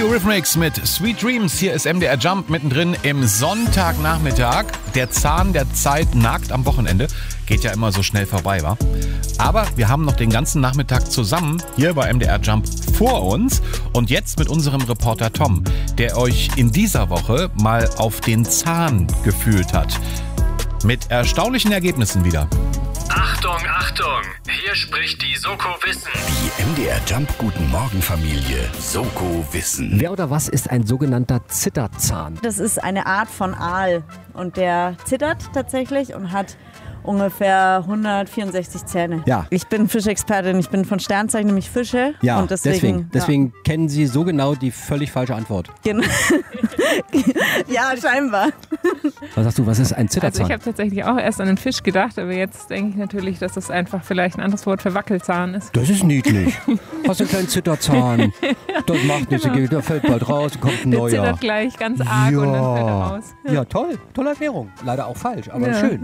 Eurythmics mit Sweet Dreams. Hier ist MDR Jump mittendrin im Sonntagnachmittag. Der Zahn der Zeit nagt am Wochenende. Geht ja immer so schnell vorbei, wa? Aber wir haben noch den ganzen Nachmittag zusammen hier bei MDR Jump vor uns. Und jetzt mit unserem Reporter Tom, der euch in dieser Woche mal auf den Zahn gefühlt hat. Mit erstaunlichen Ergebnissen wieder. Achtung, Achtung! Hier spricht die Soko Wissen. Die MDR Jump Guten Morgen Familie Soko Wissen. Wer oder was ist ein sogenannter Zitterzahn? Das ist eine Art von Aal und der zittert tatsächlich und hat ungefähr 164 Zähne. Ja. Ich bin Fischexpertin, ich bin von Sternzeichen, nämlich Fische. Ja, und deswegen kennen Sie so genau die völlig falsche Antwort. Genau. Ja, scheinbar. Was sagst du, was ist ein Zitterzahn? Also ich habe tatsächlich auch erst an den Fisch gedacht, aber jetzt denke ich natürlich, dass das einfach vielleicht ein anderes Wort für Wackelzahn ist. Das ist niedlich. Hast du einen kleinen Zitterzahn? Das macht nichts, der fällt bald raus, kommt ein Der neuer. zittert gleich ganz arg und dann fällt er raus. Ja, toll. Tolle Erklärung. Leider auch falsch, aber Ja. schön.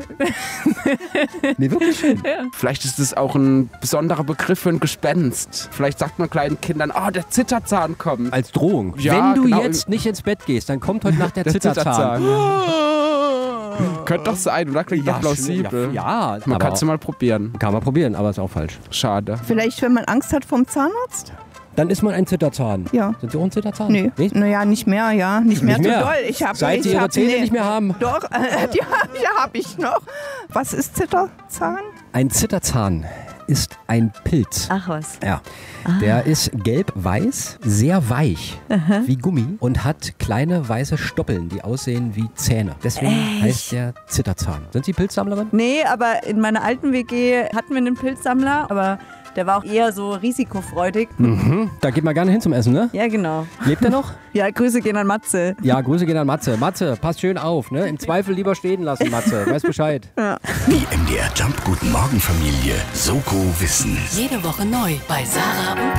Nee, wirklich schön. Vielleicht ist es auch ein besonderer Begriff für ein Gespenst. Vielleicht sagt man kleinen Kindern, der Zitterzahn kommt. Als Drohung. Ja, Wenn du genau. jetzt nicht ins Bett gehst, dann kommt heute Nacht der Zitterzahn. Könnte doch sein, oder? Klingt doch plausibel. Ja, Man aber kann es mal probieren. kann man probieren, aber ist auch falsch. Schade. Vielleicht, wenn man Angst hat vom Zahnarzt? Dann ist man ein Zitterzahn. Ja. Sind Sie auch ein Zitterzahn? Nee. Nee? Naja, nicht mehr, ja. Nicht mehr Nicht so mehr? doll. Seit Sie Ihre Zähne nicht mehr haben? Doch, die habe ich noch. Was ist Zitterzahn? Ein Zitterzahn ist ein Pilz. Ach was. Ja. Der ist gelb-weiß, sehr weich, wie Gummi und hat kleine weiße Stoppeln, die aussehen wie Zähne. Deswegen heißt der Zitterzahn. Sind Sie Pilzsammlerin? Nee, aber in meiner alten WG hatten wir einen Pilzsammler, aber der war auch eher so risikofreudig. Da geht man gerne hin zum Essen, ne? Ja, genau. Lebt er noch? Ja, Grüße gehen an Matze. Ja, Grüße gehen an Matze. Matze, pass schön auf, ne? Im Zweifel lieber stehen lassen, Matze. Weiß Bescheid. Die MDR Jump Guten Morgen Familie Soko Wissen. Jede Woche neu bei Sarah und